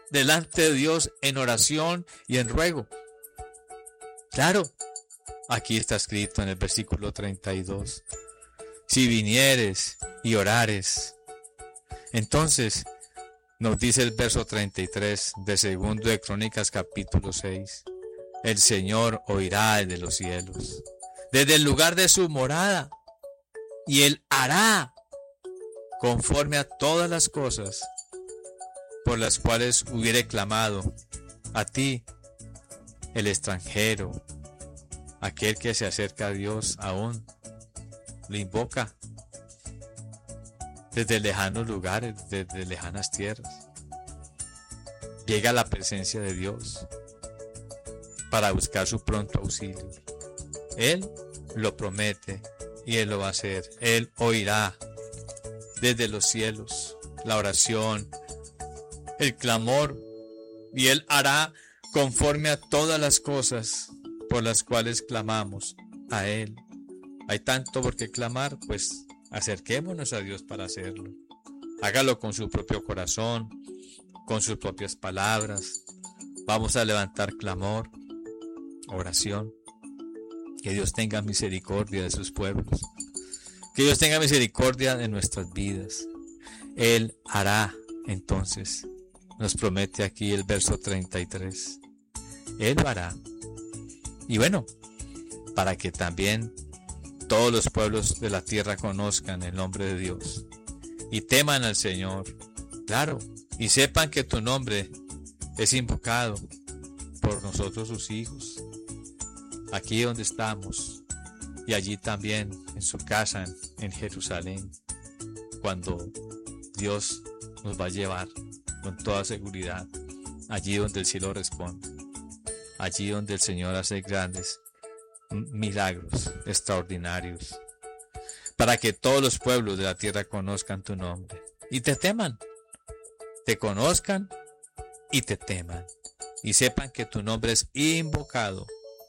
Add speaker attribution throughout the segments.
Speaker 1: delante de Dios en oración y en ruego. Claro, aquí está escrito en el versículo 32. Si vinieres y orares. Entonces, nos dice el verso 33 de segundo de Crónicas capítulo 6. El Señor oirá desde los cielos, desde el lugar de su morada, y Él hará conforme a todas las cosas por las cuales hubiere clamado a ti, el extranjero, aquel que se acerca a Dios aún, lo invoca desde lejanos lugares, desde lejanas tierras. Llega a la presencia de Dios para buscar su pronto auxilio. Él lo promete y Él lo va a hacer. Él oirá desde los cielos la oración, el clamor, y Él hará conforme a todas las cosas por las cuales clamamos a Él. Hay tanto por qué clamar, pues acerquémonos a Dios para hacerlo. Hágalo con su propio corazón, con sus propias palabras. Vamos a levantar clamor, oración. Que Dios tenga misericordia de sus pueblos. Que Dios tenga misericordia de nuestras vidas. Él hará, entonces, nos promete aquí el verso 33. Él lo hará. Y bueno, para que también todos los pueblos de la tierra conozcan el nombre de Dios y teman al Señor, claro, y sepan que tu nombre es invocado por nosotros sus hijos, aquí donde estamos y allí también en su casa en Jerusalén, cuando Dios nos va a llevar con toda seguridad allí donde el cielo responde, allí donde el Señor hace grandes milagros extraordinarios, para que todos los pueblos de la tierra conozcan tu nombre y te teman, te conozcan y te teman, y sepan que tu nombre es invocado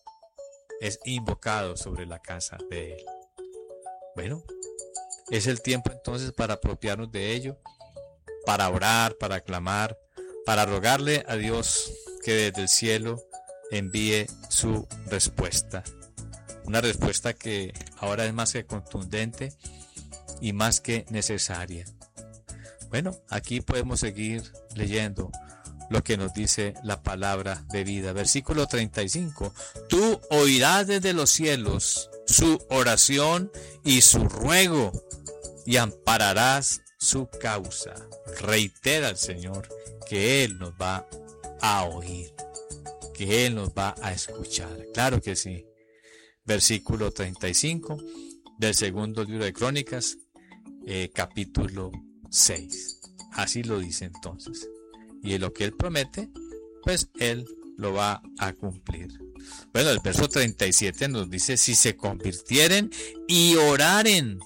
Speaker 1: sobre la casa de Él. Bueno, es el tiempo entonces para apropiarnos de ello, para orar, para clamar, para rogarle a Dios que desde el cielo envíe su respuesta. Una respuesta que ahora es más que contundente y más que necesaria. Bueno, aquí podemos seguir leyendo lo que nos dice la palabra de vida. Versículo 35. Tú oirás desde los cielos su oración y su ruego y ampararás su causa. Reitera al Señor que Él nos va a oír, que Él nos va a escuchar. Claro que sí. Versículo 35 del segundo libro de Crónicas, capítulo 6. Así lo dice entonces. Y lo que Él promete, pues Él lo va a cumplir. Bueno, el verso 37 nos dice, si se convirtieren y oraren,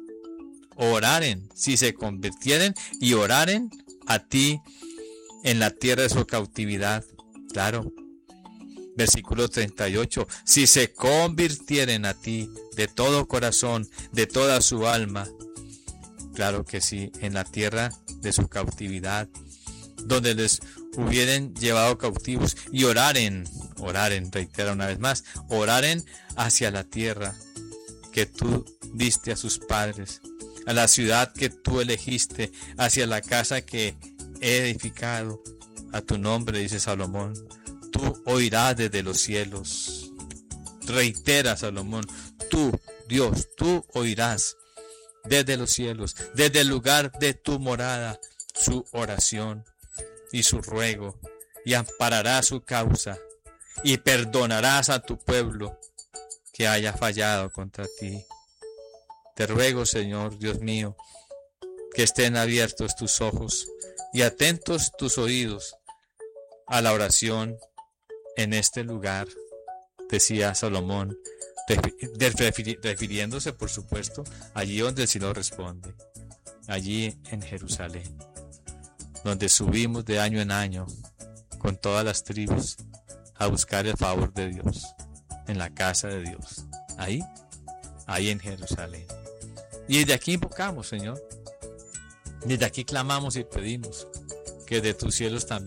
Speaker 1: si se convirtieren y oraren a ti en la tierra de su cautividad. Claro. Versículo 38, si se convirtieren a ti de todo corazón, de toda su alma. Claro que sí, en la tierra de su cautividad, donde les hubieren llevado cautivos, y oraren, reitera una vez más, oraren hacia la tierra que tú diste a sus padres, a la ciudad que tú elegiste, hacia la casa que he edificado a tu nombre, dice Salomón. Tú oirás desde los cielos. Reitera Salomón, tú, Dios, tú oirás desde los cielos, desde el lugar de tu morada, su oración y su ruego, y ampararás su causa, y perdonarás a tu pueblo que haya fallado contra ti. Te ruego, Señor, Dios mío, que estén abiertos tus ojos y atentos tus oídos a la oración en este lugar, decía Salomón, refiriéndose, por supuesto, allí donde el cielo responde, allí en Jerusalén, donde subimos de año en año con todas las tribus a buscar el favor de Dios, en la casa de Dios, ahí en Jerusalén. Y desde aquí invocamos, Señor, desde aquí clamamos y pedimos que de tus cielos también